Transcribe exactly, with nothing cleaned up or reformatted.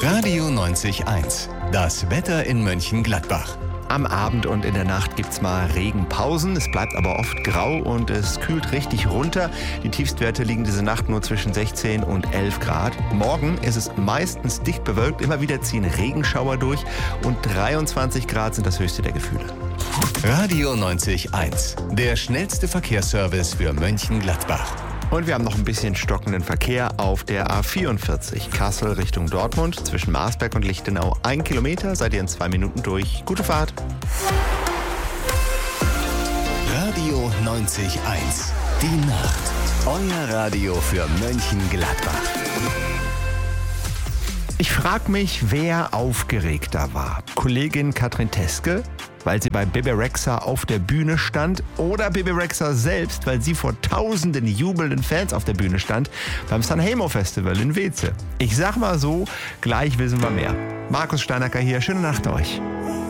Radio neunzig Komma eins. Das Wetter in Mönchengladbach. Am Abend und in der Nacht gibt's mal Regenpausen. Es bleibt aber oft grau und es kühlt richtig runter. Die Tiefstwerte liegen diese Nacht nur zwischen sechzehn und elf Grad. Morgen ist es meistens dicht bewölkt. Immer wieder ziehen Regenschauer durch und dreiundzwanzig Grad sind das höchste der Gefühle. Radio neunzig Komma eins. Der schnellste Verkehrsservice für Mönchengladbach. Und wir haben noch ein bisschen stockenden Verkehr auf der A vierundvierzig. Kassel Richtung Dortmund zwischen Marsberg und Lichtenau. Ein Kilometer, seid ihr in zwei Minuten durch. Gute Fahrt. Radio neunzig Komma eins. Die Nacht. Euer Radio für Mönchengladbach. Ich frage mich, wer aufgeregter war. Kollegin Katrin Teske, weil sie bei Bebe Rexha auf der Bühne stand, oder Bebe Rexha selbst, weil sie vor tausenden jubelnden Fans auf der Bühne stand beim Sanremo Festival in Weeze. Ich sag mal so, gleich wissen wir mehr. Markus Steinacker hier, schöne Nacht euch.